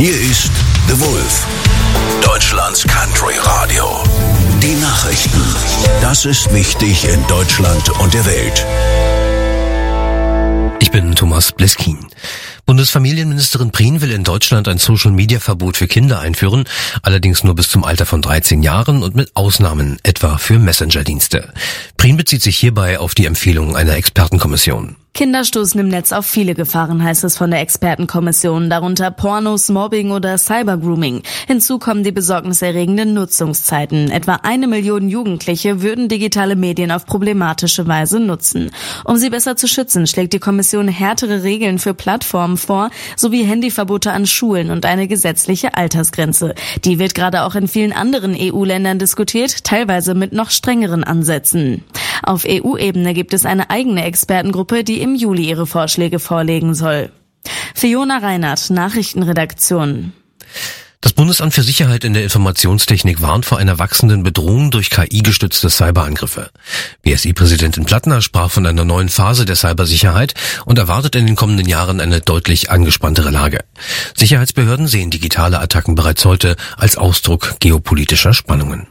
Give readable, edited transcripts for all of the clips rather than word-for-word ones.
Hier ist The Wolf, Deutschlands Country Radio. Die Nachrichten. Das ist wichtig in Deutschland und der Welt. Ich bin Thomas Bleskin. Bundesfamilienministerin Prien will in Deutschland ein Social-Media-Verbot für Kinder einführen, allerdings nur bis zum Alter von 13 Jahren und mit Ausnahmen, etwa für Messenger-Dienste. Prien bezieht sich hierbei auf die Empfehlung einer Expertenkommission. Kinder stoßen im Netz auf viele Gefahren, heißt es von der Expertenkommission, darunter Pornos, Mobbing oder Cybergrooming. Hinzu kommen die besorgniserregenden Nutzungszeiten. Etwa 1 Million Jugendliche würden digitale Medien auf problematische Weise nutzen. Um sie besser zu schützen, schlägt die Kommission härtere Regeln für Plattformen vor, sowie Handyverbote an Schulen und eine gesetzliche Altersgrenze. Die wird gerade auch in vielen anderen EU-Ländern diskutiert, teilweise mit noch strengeren Ansätzen. Auf EU-Ebene gibt es eine eigene Expertengruppe, die im Juli ihre Vorschläge vorlegen soll. Fiona Reinhardt, Nachrichtenredaktion. Das Bundesamt für Sicherheit in der Informationstechnik warnt vor einer wachsenden Bedrohung durch KI-gestützte Cyberangriffe. BSI-Präsidentin Plattner sprach von einer neuen Phase der Cybersicherheit und erwartet in den kommenden Jahren eine deutlich angespanntere Lage. Sicherheitsbehörden sehen digitale Attacken bereits heute als Ausdruck geopolitischer Spannungen.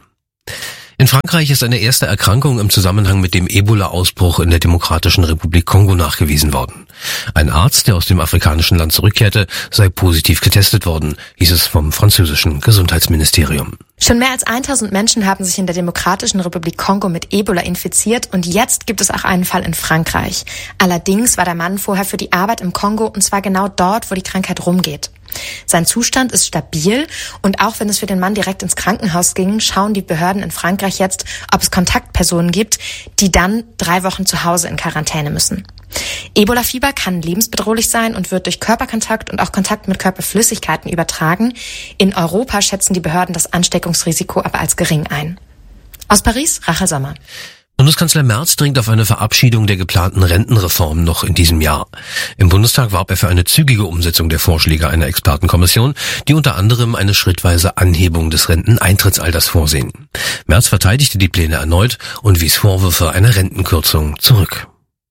In Frankreich ist eine erste Erkrankung im Zusammenhang mit dem Ebola-Ausbruch in der Demokratischen Republik Kongo nachgewiesen worden. Ein Arzt, der aus dem afrikanischen Land zurückkehrte, sei positiv getestet worden, hieß es vom französischen Gesundheitsministerium. Schon mehr als 1000 Menschen haben sich in der Demokratischen Republik Kongo mit Ebola infiziert und jetzt gibt es auch einen Fall in Frankreich. Allerdings war der Mann vorher für die Arbeit im Kongo und zwar genau dort, wo die Krankheit rumgeht. Sein Zustand ist stabil und auch wenn es für den Mann direkt ins Krankenhaus ging, schauen die Behörden in Frankreich jetzt, ob es Kontaktpersonen gibt, die dann 3 Wochen zu Hause in Quarantäne müssen. Ebola-Fieber kann lebensbedrohlich sein und wird durch Körperkontakt und auch Kontakt mit Körperflüssigkeiten übertragen. In Europa schätzen die Behörden das Ansteckungsrisiko aber als gering ein. Aus Paris, Rachel Sommer. Bundeskanzler Merz dringt auf eine Verabschiedung der geplanten Rentenreform noch in diesem Jahr. Im Bundestag warb er für eine zügige Umsetzung der Vorschläge einer Expertenkommission, die unter anderem eine schrittweise Anhebung des Renteneintrittsalters vorsehen. Merz verteidigte die Pläne erneut und wies Vorwürfe einer Rentenkürzung zurück.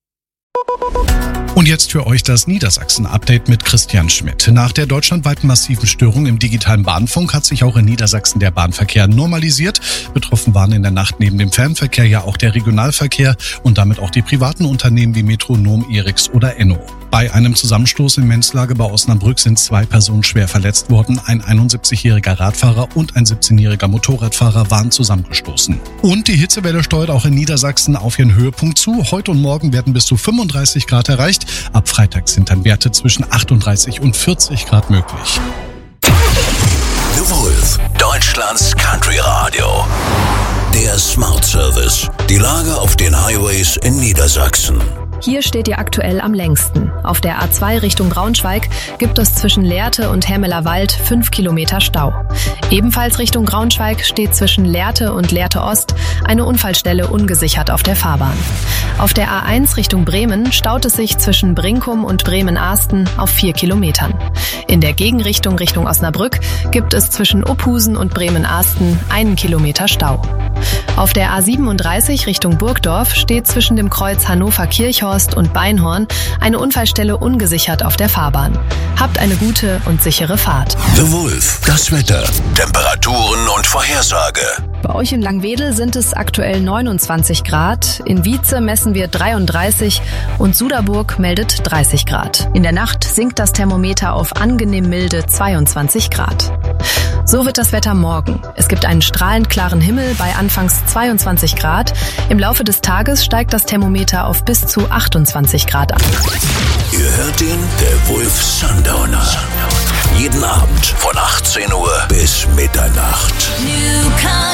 Und jetzt für euch das Niedersachsen-Update mit Christian Schmidt. Nach der deutschlandweiten massiven Störung im digitalen Bahnfunk hat sich auch in Niedersachsen der Bahnverkehr normalisiert. Betroffen waren in der Nacht neben dem Fernverkehr ja auch der Regionalverkehr und damit auch die privaten Unternehmen wie Metronom, Eriks oder Enno. Bei einem Zusammenstoß im Menzlager bei Osnabrück sind 2 Personen schwer verletzt worden. Ein 71-jähriger Radfahrer und ein 17-jähriger Motorradfahrer waren zusammengestoßen. Und die Hitzewelle steuert auch in Niedersachsen auf ihren Höhepunkt zu. Heute und morgen werden bis zu 35 Grad erreicht. Ab Freitag sind dann Werte zwischen 38 und 40 Grad möglich. The Wolf, Deutschlands Country Radio. Der Smart Service. Die Lage auf den Highways in Niedersachsen. Hier steht ihr aktuell am längsten. Auf der A2 Richtung Braunschweig gibt es zwischen Lehrte und Hermelerwald 5 Kilometer Stau. Ebenfalls Richtung Braunschweig steht zwischen Lehrte und Lehrte Ost eine Unfallstelle ungesichert auf der Fahrbahn. Auf der A1 Richtung Bremen staut es sich zwischen Brinkum und Bremen-Ahsten auf 4 Kilometern. In der Gegenrichtung Richtung Osnabrück gibt es zwischen Uphusen und Bremen-Ahsten 1 Kilometer Stau. Auf der A37 Richtung Burgdorf steht zwischen dem Kreuz Hannover-Kirchhorst und Beinhorn eine Unfallstelle ungesichert auf der Fahrbahn. Habt eine gute und sichere Fahrt. The Wolf, das Wetter, Temperaturen und Vorhersage. Bei euch in Langwedel sind es aktuell 29 Grad, in Wietze messen wir 33 und Suderburg meldet 30 Grad. In der Nacht sinkt das Thermometer auf angenehm milde 22 Grad. So wird das Wetter morgen. Es gibt einen strahlend klaren Himmel bei anfangs 22 Grad. Im Laufe des Tages steigt das Thermometer auf bis zu 28 Grad an. Ihr hört ihn, der Wolf Sundowner. Jeden Abend von 18 Uhr bis Mitternacht.